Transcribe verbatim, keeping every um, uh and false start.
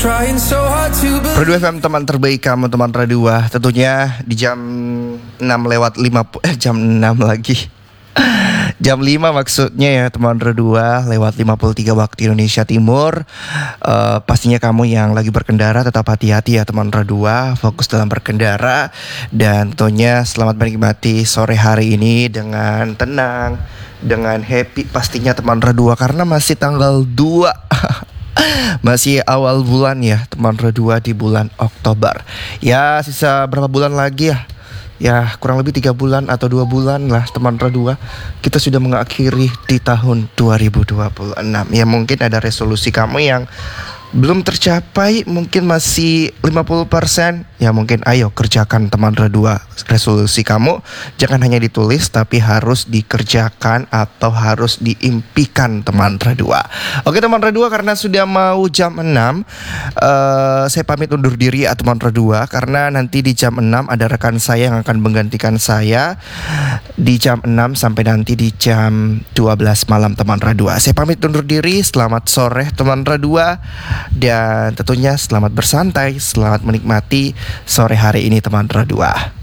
Radio F M teman terbaik kamu teman radio. Tentunya di jam enam lewat lima puluh eh jam enam lagi. Jam lima maksudnya ya teman radio lewat lima puluh tiga waktu Indonesia Timur. uh, Pastinya kamu yang lagi berkendara tetap hati-hati ya teman radio. Fokus dalam berkendara. Dan tentunya selamat menikmati sore hari ini dengan tenang, dengan happy pastinya teman radio. Karena masih tanggal dua masih awal bulan ya teman radio di bulan Oktober. Ya sisa berapa bulan lagi ya? Ya kurang lebih tiga bulan atau dua bulan lah teman radio. Kita sudah mengakhiri di tahun dua ribu dua puluh enam. Ya mungkin ada resolusi kamu yang belum tercapai, mungkin masih lima puluh persen. Ya mungkin ayo kerjakan teman radio resolusi kamu. Jangan hanya ditulis tapi harus dikerjakan atau harus diimpikan teman radio. Oke teman radio, karena sudah mau jam enam, uh, saya pamit undur diri ya teman radio. Karena nanti di jam enam ada rekan saya yang akan menggantikan saya di jam enam sampai nanti di jam dua belas malam teman radio. Saya pamit undur diri, selamat sore teman radio. Dan tentunya selamat bersantai, selamat menikmati sore hari ini teman radio.